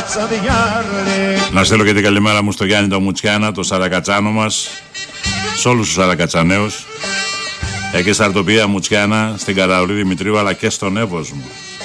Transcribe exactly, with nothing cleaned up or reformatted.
Να στείλω και την καλημέρα μου στο Γιάννη το Μουτσιάνα, το Σαρακατσάνο μας, σε όλους τους Σαρακατσαναίους, εκεί στα Αρτοπία Μουτσιάνα, στην Καραολή Δημητρίου, αλλά και στον Εύωσμο.